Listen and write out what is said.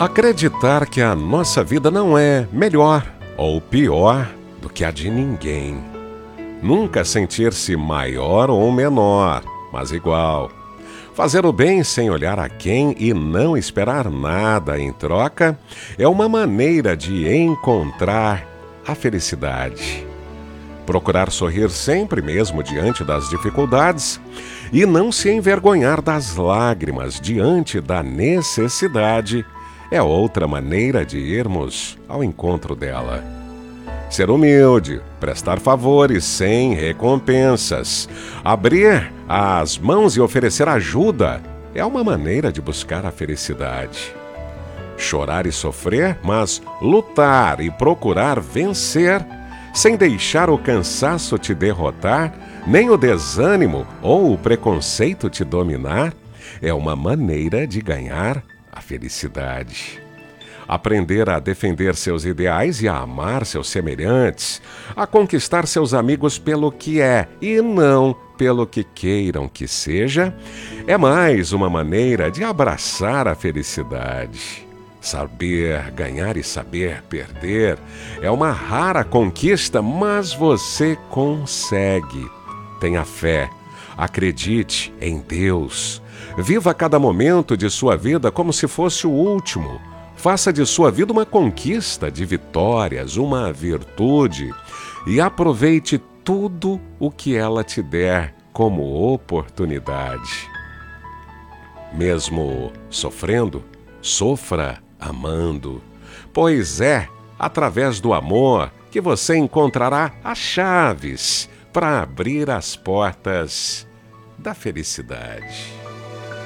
Acreditar que a nossa vida não é melhor ou pior do que a de ninguém. Nunca sentir-se maior ou menor, mas igual. Fazer o bem sem olhar a quem e não esperar nada em troca é uma maneira de encontrar a felicidade. Procurar sorrir sempre mesmo diante das dificuldades e não se envergonhar das lágrimas diante da necessidade é outra maneira de irmos ao encontro dela. Ser humilde, prestar favores sem recompensas, abrir as mãos e oferecer ajuda é uma maneira de buscar a felicidade. Chorar e sofrer, mas lutar e procurar vencer, sem deixar o cansaço te derrotar, nem o desânimo ou o preconceito te dominar, é uma maneira de ganhar a felicidade. Aprender a defender seus ideais e a amar seus semelhantes, a conquistar seus amigos pelo que é e não pelo que queiram que seja, é mais uma maneira de abraçar a felicidade. Saber ganhar e saber perder é uma rara conquista, mas você consegue. Tenha fé, acredite em Deus. Viva cada momento de sua vida como se fosse o último. Faça de sua vida uma conquista de vitórias, uma virtude, e aproveite tudo o que ela te der como oportunidade. Mesmo sofrendo, sofra amando, pois é através do amor que você encontrará as chaves para abrir as portas da felicidade.